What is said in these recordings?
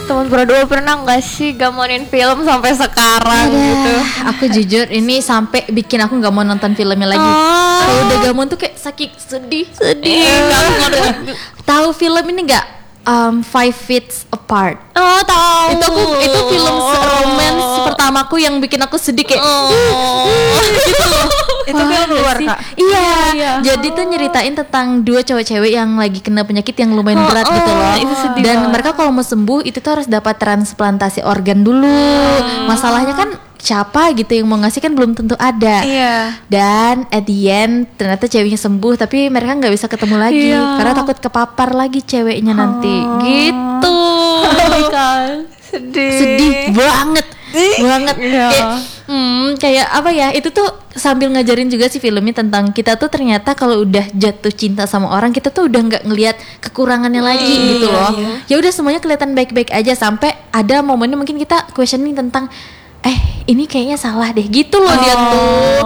Teman berdua pernah nggak sih gamonin film sampai sekarang gitu? Aku jujur ini sampai bikin aku nggak mau nonton filmnya lagi. Kalau udah gamon tuh kayak saking sedih. Tahu film ini nggak? Five Feet Apart. Oh tahu. Itu film romance pertamaku yang bikin aku sedih kayak gitu loh. Itu film luar Kak. Iya. Jadi tuh nyeritain tentang dua cewek-cewek yang lagi kena penyakit yang lumayan berat gitu loh. Itu sedih Dan banget. mereka kalau mau sembuh itu tuh harus dapat transplantasi organ dulu. Masalahnya kan siapa gitu yang mau ngasih kan belum tentu ada. Iya. Dan at the end ternyata ceweknya sembuh, tapi mereka nggak bisa ketemu lagi karena takut kepapar lagi ceweknya nanti. Gitu. Sedih banget. Kayak apa ya, itu tuh sambil ngajarin juga sih filmnya tentang kita tuh ternyata kalau udah jatuh cinta sama orang, kita tuh udah nggak ngelihat kekurangannya lagi gitu loh. Ya udah semuanya kelihatan baik-baik aja, sampai ada momennya mungkin kita questioning tentang ini kayaknya salah deh gitu loh dia tuh.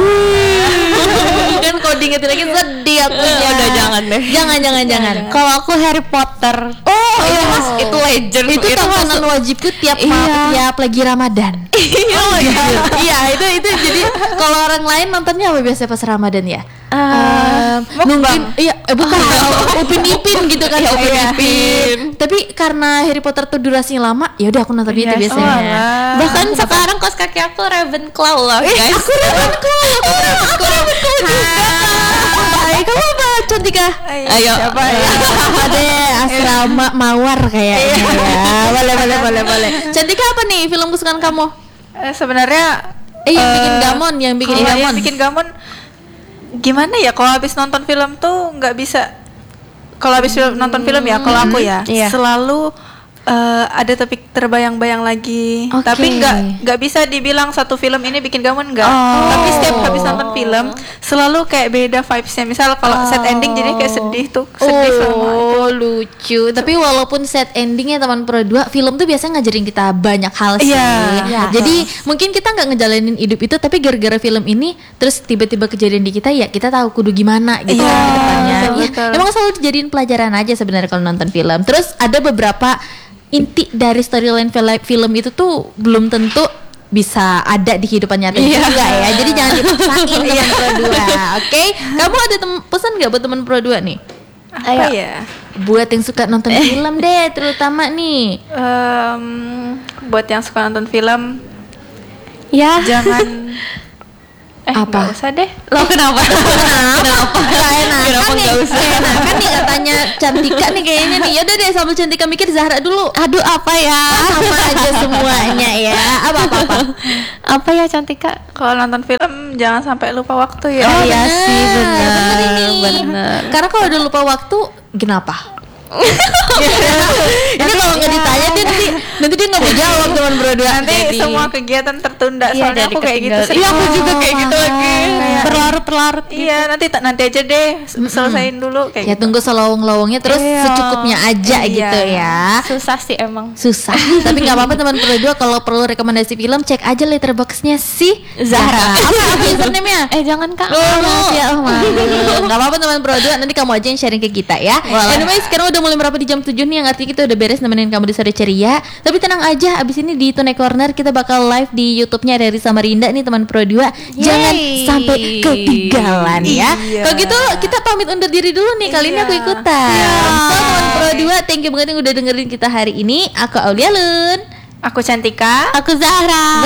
Kan kalau diingetin lagi sedih aku. Udah jangan deh. Jangan. Kalau aku Harry Potter. Itu Mas, itu legend. Itu tontonan wajibku tiap lagi Ramadan. Iya, itu jadi kalau orang lain nontonnya apa biasanya pas Ramadan ya? Mungkin bukan Upin Ipin gitu kan. Upin Ipin. Tapi karena Harry Potter tuh durasinya lama, ya udah aku nonton itu biasanya. Bahkan sekarang kos kaki aku Ravenclaw loh guys. Aku Ravenclaw. Hai, kamu apa Cantika? Ayo. Siapa ya? Ada asrama Mawar kayaknya ya. Boleh. Cantika, apa nih film kesukaan kamu? Sebenarnya yang bikin gamon. Gimana ya, kalau habis nonton film tuh nggak bisa. Kalau habis nonton film ya, kalau aku ya selalu ada topik terbayang-bayang lagi. Okay. Tapi nggak bisa dibilang satu film ini bikin gamon, nggak. Tapi setiap habis nonton film selalu kayak beda vibes-nya. Misal kalau set ending jadi kayak sedih semua itu. Lucu. Tapi walaupun set endingnya teman pro 2, film tuh biasanya ngajarin kita banyak hal sih. Jadi mungkin kita nggak ngejalanin hidup itu, tapi gara-gara film ini terus tiba-tiba kejadian di kita, ya kita tahu kudu gimana gitu ke depannya. Betul. Emang selalu dijadiin pelajaran aja sebenarnya kalau nonton film. Terus ada beberapa inti dari storyline film itu tuh belum tentu bisa ada di kehidupan nyata juga ya. Jadi jangan dipaksain teman pro 2. Oke? Kamu ada pesan nggak buat teman pro 2 nih? Apa ya? Buat yang suka nonton film deh, terutama nih. Buat yang suka nonton film, Ya. jangan Apa? nggak usah deh. Lo kenapa? Kenapa nggak usah? Kan nih katanya Cantika nih kayaknya nih. Yaudah deh, sambil Cantika mikir, Zahra dulu. Aduh, apa ya? Sama aja semuanya ya. Apa? Apa ya Cantika? Kalau nonton film jangan sampai lupa waktu ya. Iya sih, benar. Bener. Karena kalau udah lupa waktu, kenapa? Ini kalau nggak ditanya dia nanti dia nggak mau jawab teman bro 2. Nanti semua kegiatan tertunda. Iya, Soalnya jadi aku kayak gitu ketinggalan. sih. Iya, aku juga kayak gitu lagi. Berlarut-larut gitu. Iya, nanti aja deh selesain dulu kayak Ya gitu. tunggu selowong-lowongnya terus secukupnya aja gitu ya. Susah sih emang. Susah. Tapi nggak apa-apa teman pro 2, kalau perlu rekomendasi film cek aja letterboxnya si Zahra. Apa username-nya? Jangan Kak. Maaf ya, nggak apa-apa teman pro 2, nanti kamu aja yang sharing ke kita ya. Anyway, sekarang udah mulai merapat di jam 7 nih, yang artinya kita udah beres nemenin kamu di sore ceria. Tapi tenang aja, abis ini di Tune Corner kita bakal live di YouTube-nya dari Samarinda nih teman pro 2. Jangan sampai ketinggalan ya. Kalau gitu kita pamit undur diri dulu nih. Kali ini aku ikutan. So teman pro 2, thank you banget yang udah dengerin kita hari ini. Aku Aulia Lun. Aku Cantika. Aku Zahra.